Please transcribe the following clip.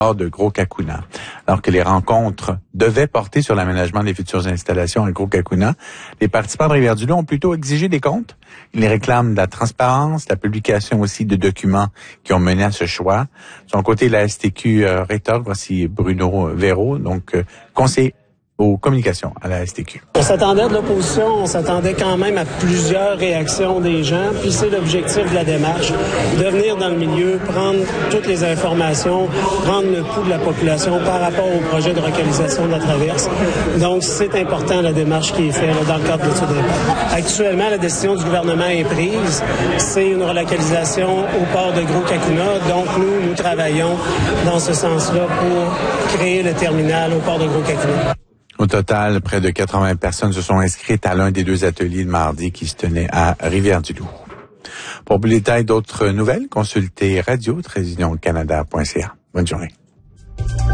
de Gros-Cacouna. Alors que les rencontres devaient porter sur l'aménagement des futures installations à Gros-Cacouna, les participants de Rivière-du-Loup ont plutôt exigé des comptes. Ils réclament de la transparence, la publication aussi de documents qui ont mené à ce choix. De son côté, la STQ rétorque. Voici Bruno Véraud, donc conseiller aux communications à la STQ. On s'attendait de l'opposition, on s'attendait quand même à plusieurs réactions des gens, puis c'est l'objectif de la démarche, de venir dans le milieu, prendre toutes les informations, prendre le pouls de la population par rapport au projet de relocalisation de la traverse. Donc, c'est important la démarche qui est faite là, dans le cadre de l'étude d'impact. Actuellement, la décision du gouvernement est prise. C'est une relocalisation au port de Gros-Cacouna. Donc, nous travaillons dans ce sens-là pour créer le terminal au port de Gros-Cacouna. Au total, près de 80 personnes se sont inscrites à l'un des 2 ateliers de mardi qui se tenait à Rivière-du-Loup. Pour plus de détails d'autres nouvelles, consultez radio-canada.ca. Bonne journée.